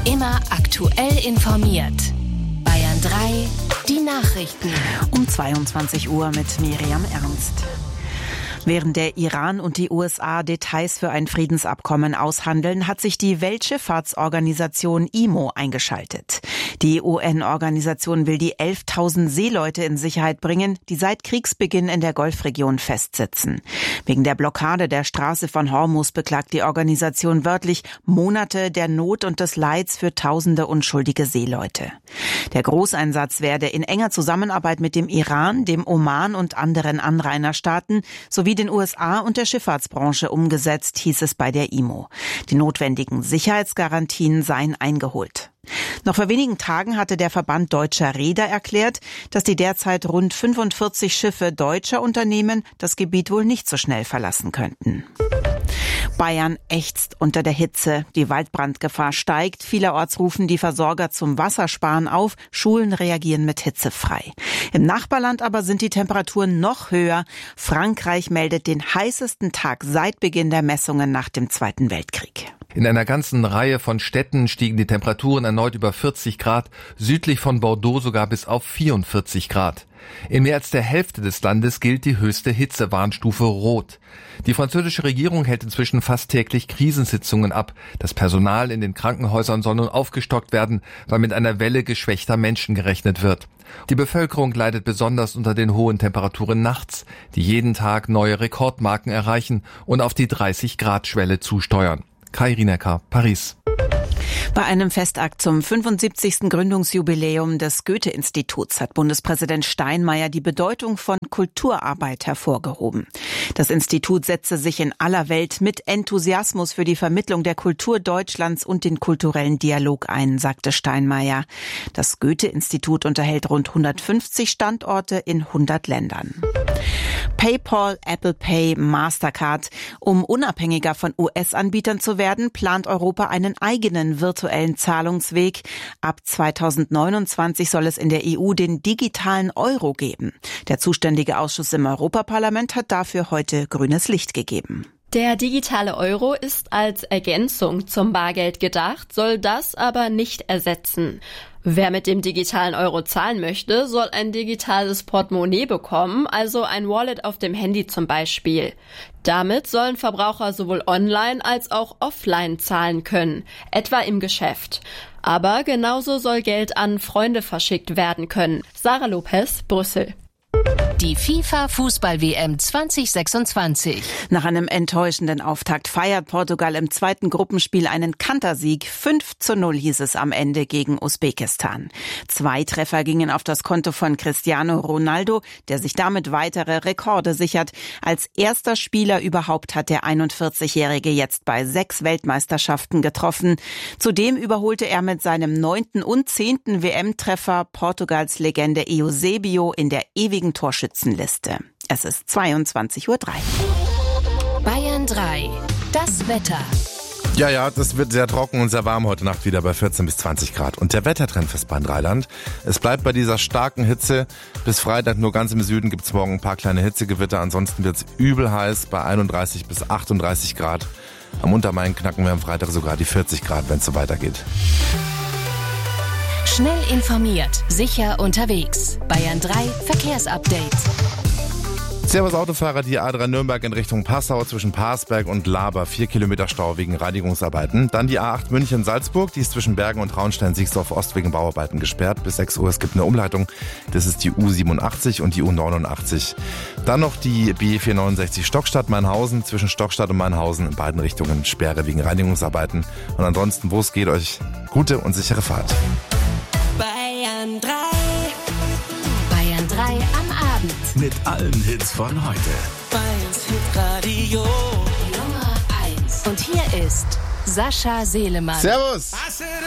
Immer aktuell informiert. Bayern 3, die Nachrichten. Um 22 Uhr mit Miriam Ernst. Während der Iran und die USA Details für ein Friedensabkommen aushandeln, hat sich die Weltschifffahrtsorganisation IMO eingeschaltet. Die UN-Organisation will die 11.000 Seeleute in Sicherheit bringen, die seit Kriegsbeginn in der Golfregion festsitzen. Wegen der Blockade der Straße von Hormuz beklagt die Organisation wörtlich Monate der Not und des Leids für tausende unschuldige Seeleute. Der Großeinsatz werde in enger Zusammenarbeit mit dem Iran, dem Oman und anderen Anrainerstaaten sowie den USA und der Schifffahrtsbranche umgesetzt, hieß es bei der IMO. Die notwendigen Sicherheitsgarantien seien eingeholt. Noch vor wenigen Tagen hatte der Verband Deutscher Reeder erklärt, dass die derzeit rund 45 Schiffe deutscher Unternehmen das Gebiet wohl nicht so schnell verlassen könnten. Bayern ächzt unter der Hitze. Die Waldbrandgefahr steigt. Vielerorts rufen die Versorger zum Wassersparen auf. Schulen reagieren mit Hitze frei. Im Nachbarland aber sind die Temperaturen noch höher. Frankreich meldet den heißesten Tag seit Beginn der Messungen nach dem Zweiten Weltkrieg. In einer ganzen Reihe von Städten stiegen die Temperaturen erneut über 40 Grad, südlich von Bordeaux sogar bis auf 44 Grad. In mehr als der Hälfte des Landes gilt die höchste Hitzewarnstufe Rot. Die französische Regierung hält inzwischen fast täglich Krisensitzungen ab. Das Personal in den Krankenhäusern soll nun aufgestockt werden, weil mit einer Welle geschwächter Menschen gerechnet wird. Die Bevölkerung leidet besonders unter den hohen Temperaturen nachts, die jeden Tag neue Rekordmarken erreichen und auf die 30-Grad-Schwelle zusteuern. Kai Rienecker, Paris. Bei einem Festakt zum 75. Gründungsjubiläum des Goethe-Instituts hat Bundespräsident Steinmeier die Bedeutung von Kulturarbeit hervorgehoben. Das Institut setze sich in aller Welt mit Enthusiasmus für die Vermittlung der Kultur Deutschlands und den kulturellen Dialog ein, sagte Steinmeier. Das Goethe-Institut unterhält rund 150 Standorte in 100 Ländern. PayPal, Apple Pay, Mastercard. Um unabhängiger von US-Anbietern zu werden, plant Europa einen eigenen virtuellen Zahlungsweg. Ab 2029 soll es in der EU den digitalen Euro geben. Der zuständige Ausschuss im Europaparlament hat dafür heute grünes Licht gegeben. Der digitale Euro ist als Ergänzung zum Bargeld gedacht, soll das aber nicht ersetzen. Wer mit dem digitalen Euro zahlen möchte, soll ein digitales Portemonnaie bekommen, also ein Wallet auf dem Handy zum Beispiel. Damit sollen Verbraucher sowohl online als auch offline zahlen können, etwa im Geschäft. Aber genauso soll Geld an Freunde verschickt werden können. Sarah Lopez, Brüssel. Die FIFA-Fußball-WM 2026. Nach einem enttäuschenden Auftakt feiert Portugal im zweiten Gruppenspiel einen Kantersieg. 5:0 hieß es am Ende gegen Usbekistan. 2 Treffer gingen auf das Konto von Cristiano Ronaldo, der sich damit weitere Rekorde sichert. Als erster Spieler überhaupt hat der 41-Jährige jetzt bei 6 Weltmeisterschaften getroffen. Zudem überholte er mit seinem 9. und 10. WM-Treffer Portugals Legende Eusebio in der ewigen Torschützenliste. Es ist 22:03 Uhr. Bayern 3, das Wetter. Ja, das wird sehr trocken und sehr warm heute Nacht wieder bei 14 bis 20 Grad. Und der Wettertrend fürs Bayern-Dreiland. Es bleibt bei dieser starken Hitze. Bis Freitag nur ganz im Süden gibt's morgen ein paar kleine Hitzegewitter. Ansonsten wird's übel heiß bei 31 bis 38 Grad. Am Untermain knacken wir am Freitag sogar die 40 Grad, wenn es so weitergeht. Schnell informiert, sicher unterwegs. Bayern 3 Verkehrsupdate. Servus Autofahrer, die A3 Nürnberg in Richtung Passau zwischen Parsberg und Laber. 4 Kilometer Stau wegen Reinigungsarbeiten. Dann die A8 München-Salzburg, die ist zwischen Bergen und Traunstein-Siegsdorf-Ost wegen Bauarbeiten gesperrt. Bis 6 Uhr, es gibt eine Umleitung. Das ist die U87 und die U89. Dann noch die B469 Stockstadt-Mainhausen zwischen Stockstadt und Mainhausen in beiden Richtungen. Sperre wegen Reinigungsarbeiten. Und ansonsten, wo es geht, euch gute und sichere Fahrt. Bayern 3. Bayern 3 am Abend. Mit allen Hits von heute. Bayerns Hitradio Nummer 1. Und hier ist Sascha Selemann. Servus!